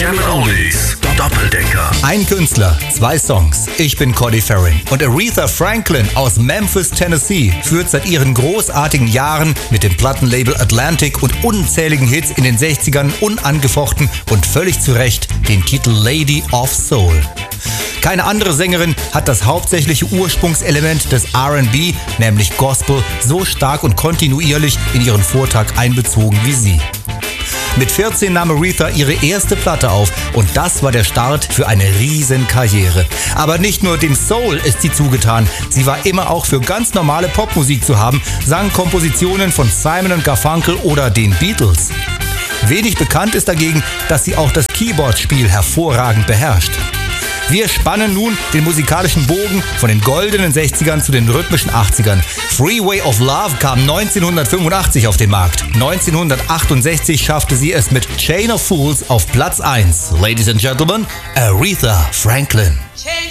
Jam & Oldies Doppeldecker. Ein Künstler, 2 Songs. Ich bin Cody Farron. Und Aretha Franklin aus Memphis, Tennessee führt seit ihren großartigen Jahren mit dem Plattenlabel Atlantic und unzähligen Hits in den 60ern unangefochten und völlig zu Recht den Titel Lady of Soul. Keine andere Sängerin hat das hauptsächliche Ursprungselement des R&B, nämlich Gospel, so stark und kontinuierlich in ihren Vortrag einbezogen wie sie. Mit 14 nahm Aretha ihre erste Platte auf und das war der Start für eine riesen Karriere. Aber nicht nur dem Soul ist sie zugetan, sie war immer auch für ganz normale Popmusik zu haben, sang Kompositionen von Simon & Garfunkel oder den Beatles. Wenig bekannt ist dagegen, dass sie auch das Keyboard-Spiel hervorragend beherrscht. Wir spannen nun den musikalischen Bogen von den goldenen 60ern zu den rhythmischen 80ern. Freeway of Love kam 1985 auf den Markt. 1968 schaffte sie es mit Chain of Fools auf Platz 1. Ladies and Gentlemen, Aretha Franklin.